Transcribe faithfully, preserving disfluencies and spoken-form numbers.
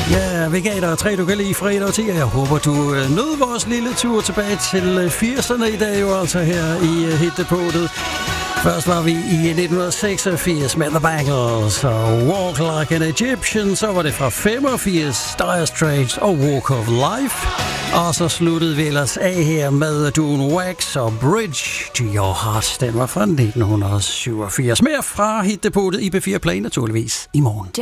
Ja, vi gav dig tre, du kan lide fredag og ti, og jeg håber, du nød vores lille tur tilbage til firserne i dag, jo altså her i Hitdepotet. Først var vi i nitten seksogfirs med The Bangles og Walk Like an Egyptian, så var det fra femogfirs Dire Straits og Walk of Life. Og så sluttede vi ellers af her med Dune Wax og Bridge to Your Heart. Den var fra nitten syvogfirs. Mere fra Hitdepotet i B fire Play naturligvis i morgen.